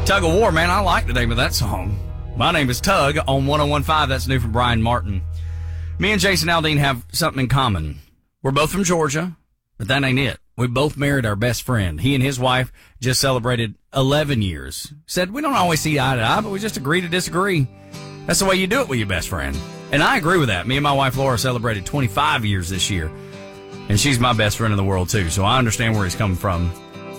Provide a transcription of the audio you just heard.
Tug of War, man, I like the name of that song. My name is Tug on 101.5. That's new from Brian Martin. Me and Jason Aldean have something in common. We're both from Georgia, but that ain't it. We both married our best friend. He and his wife just celebrated 11 years. Said we don't always see eye to eye, but we just agree to disagree. That's the way you do it with your best friend. And I agree with that. Me and my wife Laura celebrated 25 years this year. And she's my best friend in the world, too. So I understand where he's coming from.